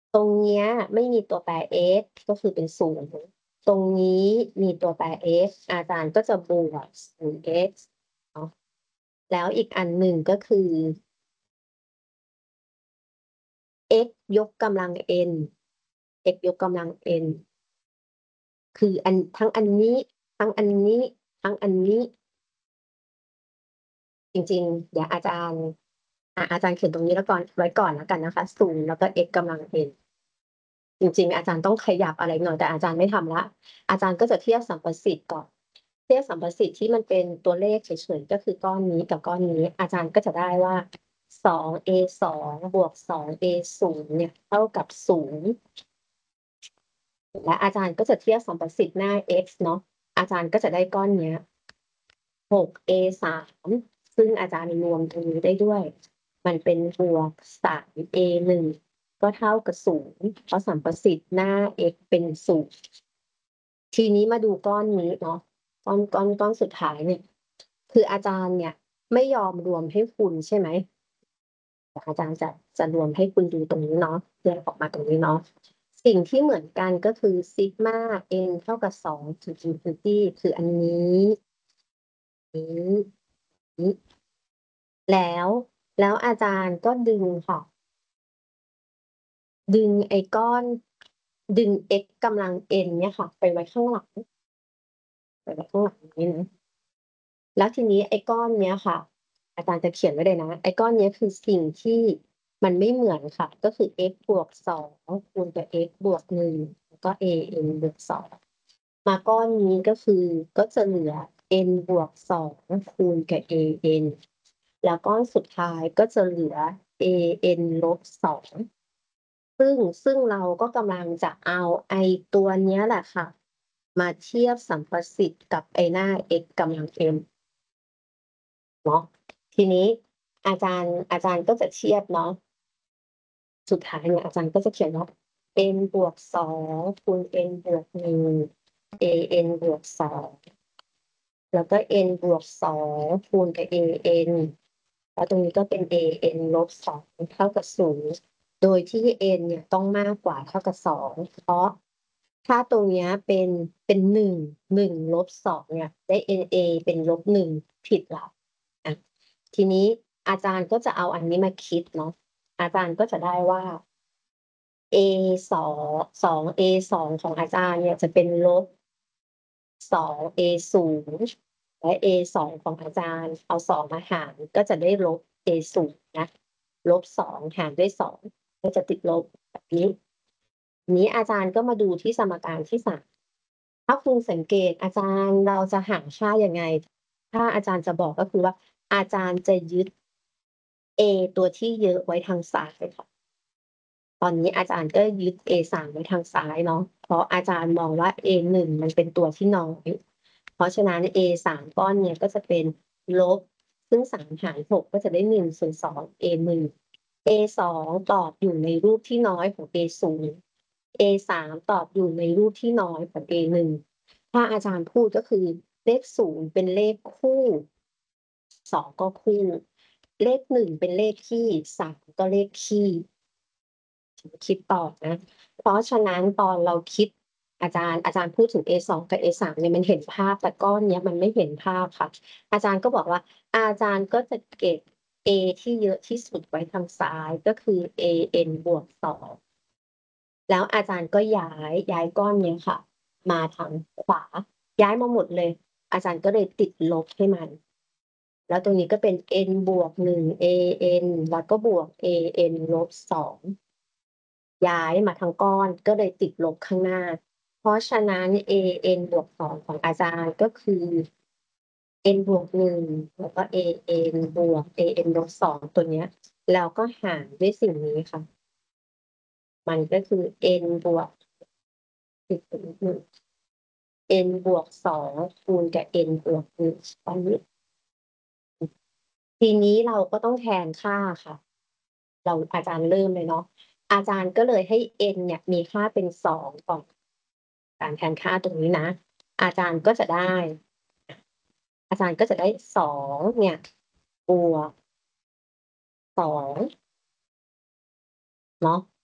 ตรงเนี้ยไม่มีตัวแปร x ก็คือเป็น0ตรงนี้มีตัวแปร x อาจารย์ก็จะบวก0x เนาะแล้วอีกอันหนึ่งก็คือ x ยกกำลัง n x ยกกำลัง n คือทั้งอันนี้ทั้งอันนี้ทั้งอันนี้ จริงๆเดี๋ยวอาจารย์เขียนตรงนี้แล้วก่อนไว้ก่อนแล้วกันนะคะ0แล้วก็ x กำลัง n จริงๆอาจารย์ต้องขยับอะไรหน่อยแต่อาจารย์ไม่ทำละอาจารย์ก็จะเทียบสัมประสิทธิ์ก่อนเทียบสัมประสิทธิ์ที่มันเป็นตัวเลขเฉยๆก็คือก้อนนี้กับก้อนนี้อาจารย์ก็จะได้ว่า2a2 บวก2a0เนี่ยเท่ากับ0และอาจารย์ก็จะเทียบสัมประสิทธิ์หน้า x เนาะอาจารย์ก็จะได้ก้อนเนี้ย6a3ซึ่งอาจารย์รวมตรงนี้ได้ด้วยมันเป็นบวก3a1ก็เท่ากับ0เพราะสัมประสิทธิ์หน้า x เป็น0ทีนี้มาดูก้อนนี้เนาะก้อนสุดท้ายเนี่ยคืออาจารย์เนี่ยไม่ยอมรวมให้คุณใช่ไหมอาจารย์จะรวมให้คุณดูตรงนี้เนาะแยกออกมาตรงนี้เนาะสิ่งที่เหมือนกันก็คือซิกมาเอ็นเท่ากับ2ถึงอินฟินิตี้คืออันนี้นี้แล้วแล้วอาจารย์ก็ดึงค่ะดึงไอ้ก้อนดึง x กำลัง n เนี่ยค่ะไปไว้ข้างหลังไปไว้ข้างหลังนี้นะแล้วทีนี้ไอ้ก้อนเนี้ยค่ะอาจารย์จะเขียนไว้เลยนะไอ้ก้อนเนี้ยคือสิ่งที่มันไม่เหมือนค่ะก็คือ x บวก2คูณกับ x บวก1แล้วก็ an บวก2มาก้อนนี้ก็คือก็จะเหลือ n บวก2คูณกับ an แล้วก้อนสุดท้ายก็จะเหลือ an ลบ2ซึ่งเราก็กำลังจะเอาไอ้ตัวเนี้ยแหละค่ะมาเทียบสัมประสิทธิ์กับไอ้หน้า x กำลัง m เนาะทีนี้อาจารย์ก็จะเทียบเนาะสุดท้ายเนี่ยอาจารย์ก็จะเขียนว่า n บวก2คูณ n บวก1 an บวก2แล้วก็ n บวก2คูณกับ an แล้วตรงนี้ก็เป็น an ลบ2เท่ากับ0โดยที่ n เนี่ยต้องมากกว่าเท่ากับ2เพราะถ้าตรงเนี้ยเป็น1ลบ2เนี่ยได้ na เป็นลบ1ผิดละอ่ะทีนี้อาจารย์ก็จะเอาอันนี้มาคิดเนาะอาจารย์ก็จะได้ว่า a 2 ของอาจารย์เนี่ยจะเป็นลบ2a0และ a2 ของอาจารย์เอา2มาหารก็จะได้ลบ a0นะลบ2หารด้วย2ก็จะติดลบแบบนี้นี้อาจารย์ก็มาดูที่สมการที่3ถ้าคุณสังเกตอาจารย์เราจะหาค่ายังไงถ้าอาจารย์จะบอกก็คือว่าอาจารย์จะยึด a ตัวที่เยอะไว้ทางซ้ายค่ะตอนนี้อาจารย์ก็ยึด a3 ไว้ทางซ้ายเนาะเพราะอาจารย์มองว่า a1 มันเป็นตัวที่น้อยเพราะฉะนั้น a3 ก้อนเนี่ยก็จะเป็นลบซึ่ง3หาร6ก็จะได้1ส่วน2 a1 a2 ตอบอยู่ในรูปที่น้อยของ a0 a3 ตอบอยู่ในรูปที่น้อยของ a1 ถ้าอาจารย์พูดก็คือเลข0เป็นเลขคู่2ก็คู่เลข1เป็นเลขคี่3ก็เลขคี่คิดต่อนะเพราะฉะนั้นตอนเราคิดอาจารย์พูดถึง A2 กับ A3 เนี่ยมันเห็นภาพแต่ก้อนเนี้ยมันไม่เห็นภาพค่ะอาจารย์ก็บอกว่าอาจารย์ก็จะเก็บ A ที่เยอะที่สุดไว้ทางซ้ายก็คือ AN บวก2แล้วอาจารย์ก็ย้ายก้อนเนี้ยค่ะมาทางขวาย้ายมาหมดเลยอาจารย์ก็เลยติดลบให้มันแล้วตรงนี้ก็เป็น n บวก1 an แล้วก็บวก an ลบ2ย้ายมาทางก้อนก็เลยติดลบข้างหน้าเพราะฉะนั้น an บวก2ของอาจารย์ก็คือ n บวก1แล้วก็ an บวก an ลบ2ตัวเนี้ยแล้วก็หารด้วยสิ่งนี้ค่ะมันก็คือ n บวก1 n บวก2คูณกับ n บวก1ตอนนี้ทีนี้เราก็ต้องแทนค่าค่ะอาจารย์เริ่มเลยเนาะอาจารย์ก็เลยให้ n เนี่ยมีค่าเป็น2ก่อนการแทนค่าตรงนี้นะอาจารย์ก็จะได้2เนี่ยบวก2เนาะ